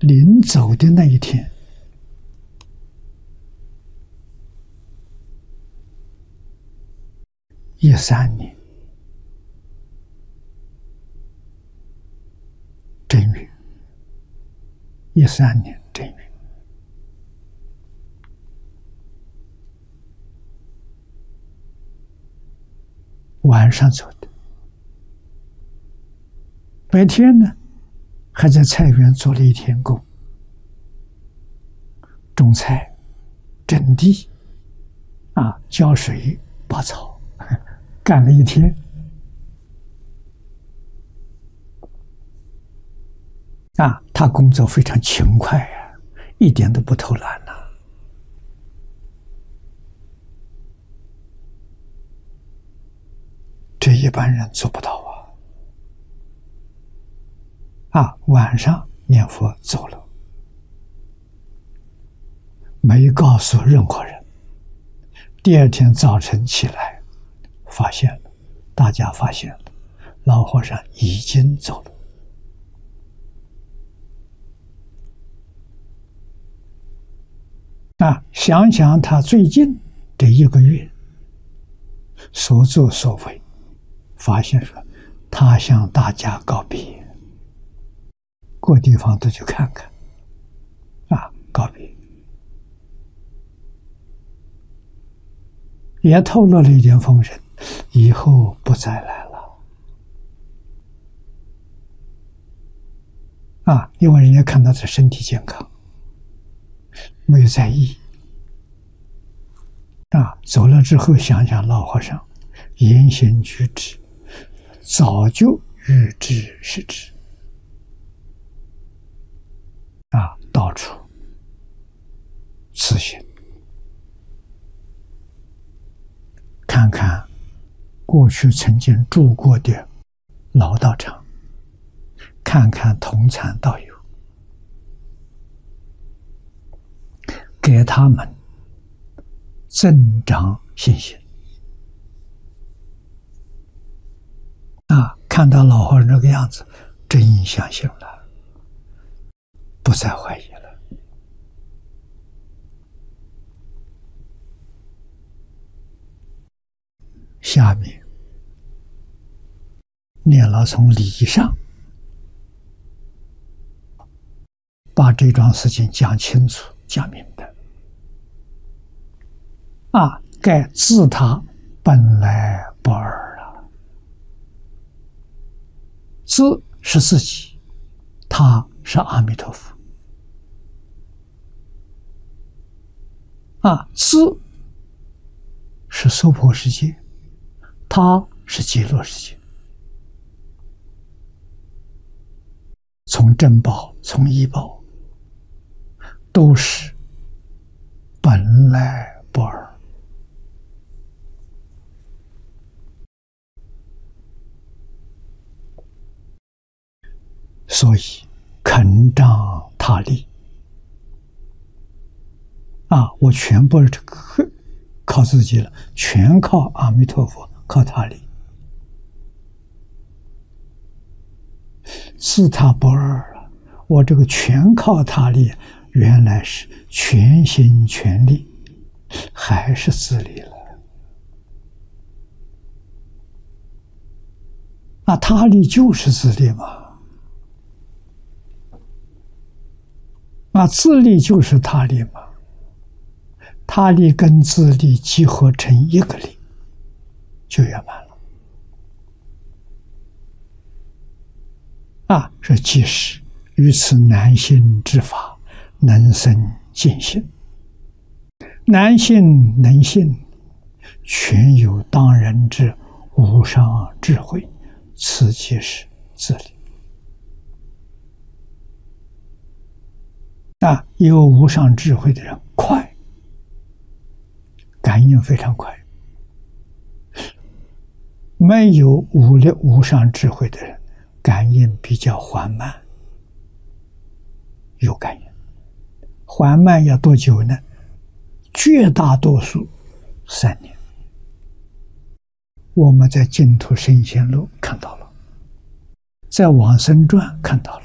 临走的那一天，13年正月，13年正月，晚上走的。白天呢，还在菜园做了一天工，种菜、整地，浇水、拔草，干了一天。他工作非常勤快呀，一点都不偷懒呐。这一般人做不到晚上念佛走了，没告诉任何人。第二天早晨起来，大家发现了，老和尚已经走了。想想他最近这1个月所作所为，发现说他向大家告别，各地方都去看看，告别，也透露了一点风声，以后不再来了。因为人家看到他身体健康，没有在意。走了之后想想老和尚言行举止早就预知是知，到处慈心，看看过去曾经住过的老道场，看看同参道友，给他们增长信心。看到老和尚这个样子，真相信了，不再怀疑了。下面念老从理上把这桩事情讲清楚、讲明白。该自他本来不二了。自是自己，他是阿弥陀佛。自是娑婆世界，他是极乐世界。从正报，从依报，都是本来不二。所以肯仗他力我全部靠自己了，全靠阿弥陀佛，靠他力，自他不二了。我这个全靠他力，原来是全心全力，还是自力了。他力就是自力嘛。自力就是他力嘛，他力跟自力集合成一个力，就圆满了。这即是于此难信之法，能生尽信。难信能信，全有当人之无上智慧，此即是自力。有无上智慧的人快，感应非常快。没有无上智慧的人，感应比较缓慢。有感应，缓慢要多久呢？绝大多数3年。我们在净土圣贤录看到了，在往生传看到了。